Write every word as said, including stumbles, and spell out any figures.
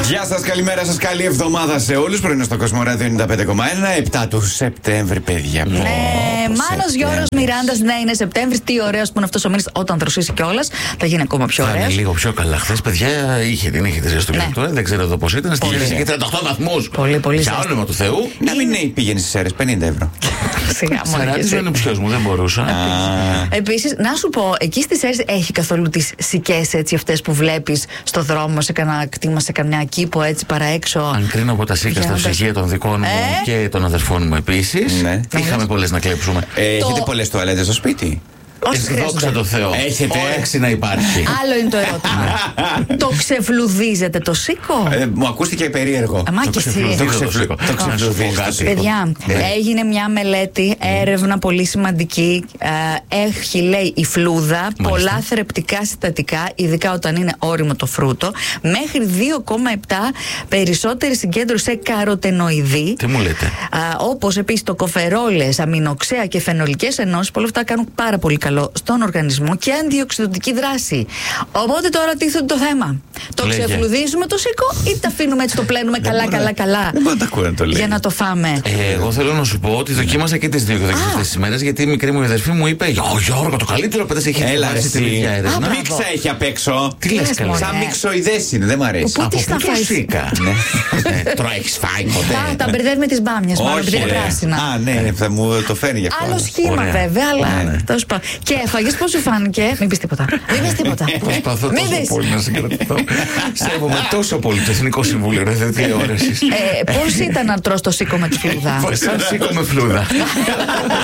Γεια σας, καλημέρα σας, καλή εβδομάδα σε όλους. Πρωινό στο Κοσμοράδιο ενενήντα πέντε κόμμα ένα, επτά του Σεπτέμβρη, παιδιά. Ναι, Μάνος Γιώργος Μιράντας, ναι, είναι Σεπτέμβρη. Τι ωραίος που είναι αυτός ο μήνας, όταν δροσίσει κιόλας, θα γίνει ακόμα πιο ωραίος. Είναι λίγο πιο καλά. Χθες, παιδιά, είχε την είχε τη ζέστη του ηλεκτρονικού. Δεν ξέρω εδώ πώς ήταν. Στη Γέρση είχε τριάντα οκτώ βαθμούς. Πολύ, πολύ. Για όνομα του Θεού. Να μην είναι, πήγαινε στις αίρες, πενήντα ευρώ. Σιγά μόνο. Σαράντα είναι ψιός μου, δεν μπορούσα. Επίσης, να σου πω, εκεί στις αίρες έχει καθόλου τις σικές έτσι αυτές που βλέπεις στο δρόμο, σε κανένα κτήμα, σε καμιά κήπο έτσι παραέξω. Αν κρίνω από τα σίκα στα ψυγεία των δικών μου Ε? και των αδερφών μου επίσης, Ναι. είχαμε πολλές να κλέψουμε. Ε, Το- Έχετε πολλές τουαλέτες στο σπίτι? Όχι, Δόξα χρειάζονται. τω Θεώ. Έχετε. Όρεξη να υπάρχει. Άλλο είναι το ερώτημα. Το ξεφλουδίζετε το σίκο? Ε, μου ακούστηκε περίεργο. Αμά Το και εσύ. ξεφλουδίζω το ξεφλου- σίκο. το Να σου πω ξεφλουδίζω. κάτι. Παιδιά, Ναι. έγινε μια μελέτη, έρευνα πολύ σημαντική. Ε, Έχει, λέει, η φλούδα πολλά θρεπτικά συστατικά, ειδικά όταν είναι ώριμο το φρούτο, μέχρι δύο κόμμα επτά περισσότερη συγκέντρωση σε καροτενοειδή. Τι μου λέτε. Όπως επίσης το κοφερόλες, αμινοξέα και φαινολικές ενώσεις, όλα αυτά κάνουν πάρα πολύ καλό στον οργανισμό και αντιοξυδοτική δράση. Οπότε τώρα τίθεται το θέμα. Το Λέγε. ξεφλουδίζουμε το σίκο ή τα αφήνουμε έτσι, το πλένουμε καλά, μπορώ- καλά, καλά. δεν μπορώ να τα ακούω να το λέει. Για να το φάμε. Ε, εγώ θέλω να σου πω ότι δοκίμασα και τις δύο αυτές τις μέρες, γιατί η μικρή μου αδερφή μου είπε: Ω Γιώργο, το καλύτερο παιδί έχει Έλα, ετοιμάσει εσύ. την ίδια έρευνα. Α, μπράβο. Μίξα έχει απ' έξω. Τι λες, λες, καλά. μωρέ. Σαν μιξοειδές είναι, δεν μ' αρέσει. Πού Από τις πού θα το φάεις? σίκα. Ε, Τώρα έχεις φάει Τα, ποτέ. τα μπερδεύει με τις μπάμιες, μάλλον επειδή είναι ρε. πράσινα. Α, ναι, θα μου το φέρνει γι' αυτό. Άλλο σχήμα Ωραία. βέβαια, αλλά Ναι, ναι. τέλος πάντων. Και έφαγες, πώς σου φάνηκε? Μην πεις τίποτα. Μην πεις τίποτα. Προσπαθώ Μην τόσο πεις. πολύ να συγκρατηθώ. Σέβομαι τόσο πολύ το Εθνικό Συμβούλιο Ραδιοτηλεόρασης. Ε, Πώς ήταν να τρως το σίκο με τη φλούδα? Σαν σήκω με φλούδα.